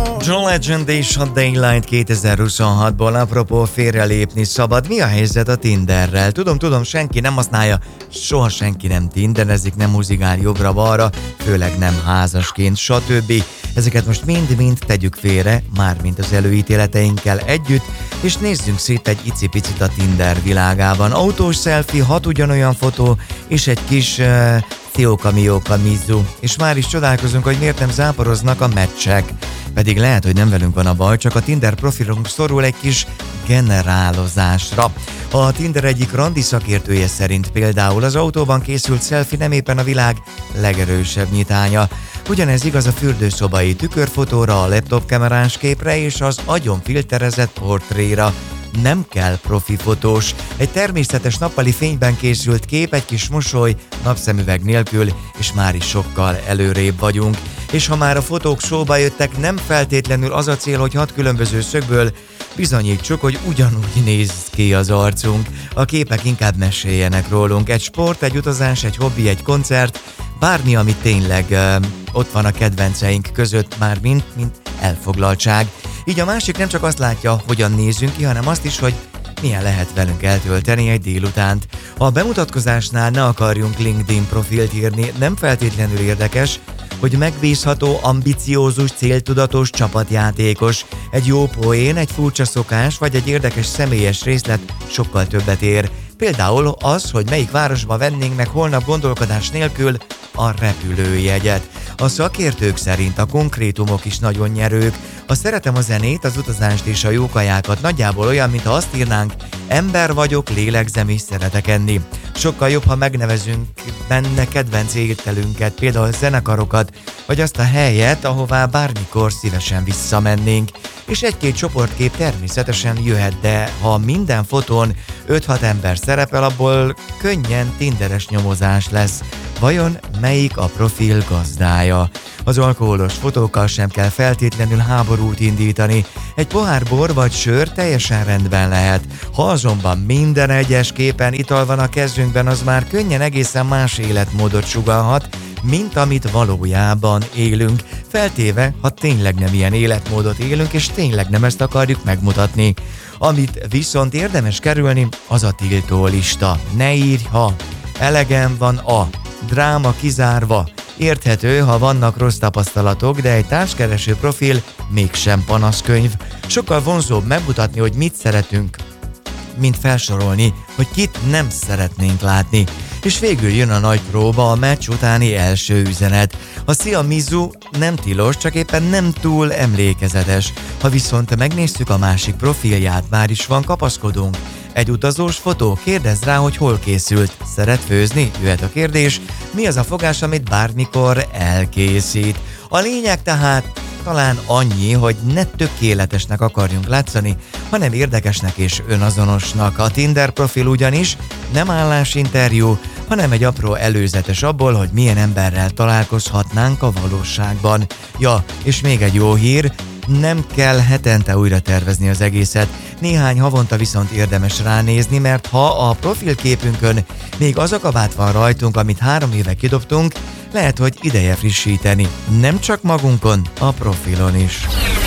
John Legend és a Daylight 2026-ból. Apropó félrelépni szabad. Mi a helyzet a Tinderrel? Tudom, senki nem használja, soha senki nem tinderezik, nem húzigál jobbra-balra, főleg nem házasként, stb. Ezeket most mind-mind tegyük félre, mármint az előítéleteinkkel együtt, és nézzünk szét egy icipicit a Tinder világában. Autós selfie, 6 ugyanolyan fotó, és egy kis Fióka Mizu. És már is csodálkozunk, hogy miért nem záporoznak a meccsek. Pedig lehet, hogy nem velünk van a baj, csak a Tinder profilunk szorul egy kis generálozásra. A Tinder egyik randi szakértője szerint például az autóban készült selfie nem éppen a világ legerősebb nyitánya. Ugyanez igaz a fürdőszobai tükörfotóra, a laptop kamerás képre és az agyon filterezett portréra. Nem kell profi fotós. Egy természetes nappali fényben készült kép, egy kis mosoly, napszemüveg nélkül, és már is sokkal előrébb vagyunk. És ha már a fotók szóba jöttek, nem feltétlenül az a cél, hogy 6 különböző szögből bizonyítsuk, hogy ugyanúgy néz ki az arcunk. A képek inkább meséljenek rólunk. Egy sport, egy utazás, egy hobbi, egy koncert, bármi, ami tényleg ott van a kedvenceink között, már mint elfoglaltság. Így a másik nem csak azt látja, hogyan nézünk ki, hanem azt is, hogy milyen lehet velünk eltölteni egy délutánt. A bemutatkozásnál ne akarjunk LinkedIn profilt írni, nem feltétlenül érdekes, hogy megbízható, ambiciózus, céltudatos csapatjátékos. Egy jó poén, egy furcsa szokás, vagy egy érdekes személyes részlet sokkal többet ér. Például az, hogy melyik városba vennénk meg holnap gondolkodás nélkül a repülőjegyet. A szakértők szerint a konkrétumok is nagyon nyerők. A szeretem a zenét, az utazást és a jó kajákat nagyjából olyan, mintha azt írnánk, ember vagyok, lélegzem és szeretek enni. Sokkal jobb, ha megnevezünk benne kedvenc ételünket, például zenekarokat, vagy azt a helyet, ahová bármikor szívesen visszamennénk. És egy-két csoportkép természetesen jöhet, de ha minden fotón 5-6 ember szerepel, abból könnyen tinderes nyomozás lesz. Vajon melyik a profil gazdája? Az alkoholos fotókkal sem kell feltétlenül háborút indítani. Egy pohár bor vagy sör teljesen rendben lehet. Ha azonban minden egyes képen ital van a kezünkben, az már könnyen egészen más életmódot sugallhat, mint amit valójában élünk. Feltéve, ha tényleg nem ilyen életmódot élünk, és tényleg nem ezt akarjuk megmutatni. Amit viszont érdemes kerülni, az a tiltó lista. Ne írj, ha elegem van a dráma kizárva. Érthető, ha vannak rossz tapasztalatok, de egy társkereső profil mégsem panaszkönyv. Sokkal vonzóbb megmutatni, hogy mit szeretünk, mint felsorolni, hogy kit nem szeretnénk látni. És végül jön a nagy próba, a meccs utáni első üzenet. A Szia Mizu nem tilos, csak éppen nem túl emlékezetes. Ha viszont megnéztük a másik profilját, már is van kapaszkodónk. Egy utazós fotó, kérdezz rá, hogy hol készült. Szeret főzni? Jöhet a kérdés. Mi az a fogás, amit bármikor elkészít? A lényeg tehát talán annyi, hogy ne tökéletesnek akarjunk látszani, hanem érdekesnek és önazonosnak. A Tinder profil ugyanis nem állásinterjú, hanem egy apró előzetes abból, hogy milyen emberrel találkozhatnánk a valóságban. Ja, és még egy jó hír, nem kell hetente újra tervezni az egészet, néhány havonta viszont érdemes ránézni, mert ha a profilképünkön még az a kabát van rajtunk, amit 3 éve kidobtunk, lehet, hogy ideje frissíteni, nem csak magunkon, a profilon is.